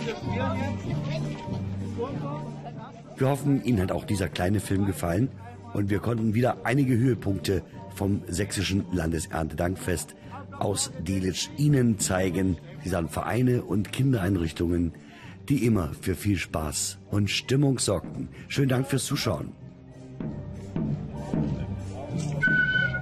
Wir hoffen, Ihnen hat auch dieser kleine Film gefallen und wir konnten wieder einige Höhepunkte vom sächsischen Landeserntedankfest aus Delitzsch Ihnen zeigen. Sie sahen Vereine und Kindereinrichtungen, die immer für viel Spaß und Stimmung sorgten. Schönen Dank fürs Zuschauen.